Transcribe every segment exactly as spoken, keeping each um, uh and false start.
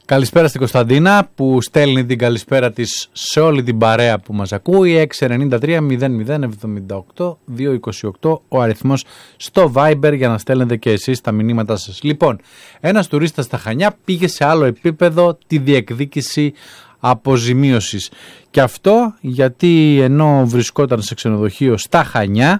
Καλησπέρα στην Κωνσταντίνα που στέλνει την καλησπέρα της σε όλη την παρέα που μας ακούει. έξι εννιά τρία μηδέν μηδέν εβδομήντα οκτώ διακόσια είκοσι οκτώ ο αριθμός στο Viber για να στέλνετε και εσείς τα μηνύματά σας. Λοιπόν, ένας τουρίστας στα Χανιά πήγε σε άλλο επίπεδο τη διεκδίκηση αποζημίωσης. Και αυτό γιατί ενώ βρισκόταν σε ξενοδοχείο στα Χανιά,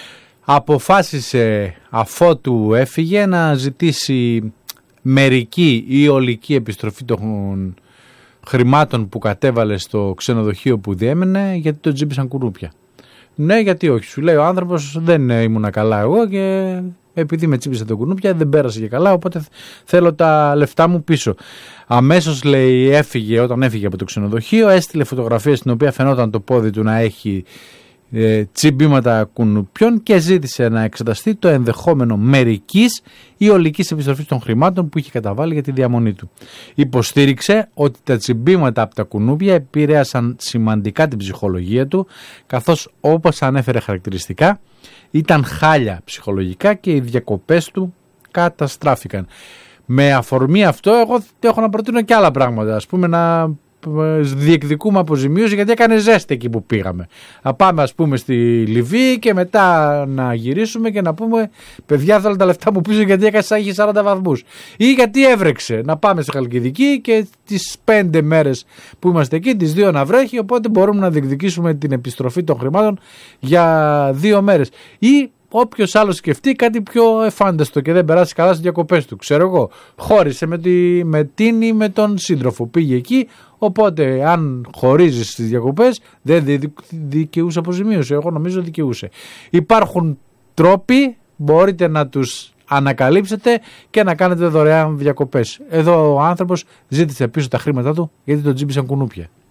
αποφάσισε αφότου έφυγε να ζητήσει μερική ή ολική επιστροφή των χρημάτων που κατέβαλε στο ξενοδοχείο που διέμενε, γιατί το τζίπησαν κουνούπια. Ναι, γιατί όχι, σου λέει ο άνθρωπος, δεν ήμουνα καλά εγώ και επειδή με τσίπησε το κουνούπια δεν πέρασε και καλά, οπότε θέλω τα λεφτά μου πίσω. Αμέσως, λέει, έφυγε, όταν έφυγε από το ξενοδοχείο, έστειλε φωτογραφία στην οποία φαινόταν το πόδι του να έχει ε, τσιμπήματα κουνουπιών και ζήτησε να εξεταστεί το ενδεχόμενο μερικής ή ολικής επιστροφής των χρημάτων που είχε καταβάλει για τη διαμονή του. Υποστήριξε ότι τα τσιμπήματα από τα κουνούπια επηρέασαν σημαντικά την ψυχολογία του, καθώς όπως ανέφερε χαρακτηριστικά ήταν χάλια ψυχολογικά και οι διακοπές του καταστράφηκαν. Με αφορμή αυτό εγώ έχω να προτείνω και άλλα πράγματα, ας πούμε να διεκδικούμε αποζημίωση γιατί έκανε ζέστη εκεί που πήγαμε. Να πάμε ας πούμε στη Λιβύη και μετά να γυρίσουμε και να πούμε παιδιά θέλω τα λεφτά μου πίσω γιατί έκανε σαράντα βαθμούς ή γιατί έβρεξε. Να πάμε στη Χαλκιδική και τις πέντε μέρες που είμαστε εκεί τις δύο να βρέχει, οπότε μπορούμε να διεκδικήσουμε την επιστροφή των χρημάτων για δύο μέρες. Ή όποιος άλλος σκεφτεί κάτι πιο εφάνταστο και δεν περάσει καλά στις διακοπές του. Ξέρω εγώ, χώρισε με, τη, με την ή με τον σύντροφο, πήγε εκεί, οπότε αν χωρίζεις στις διακοπές δεν δικαιούσε αποζημίωση. Εγώ νομίζω δικαιούσε. Υπάρχουν τρόποι, μπορείτε να τους ανακαλύψετε και να κάνετε δωρεάν διακοπές. Εδώ ο άνθρωπος ζήτησε πίσω τα χρήματά του γιατί τον τζίπησαν κουνούπια.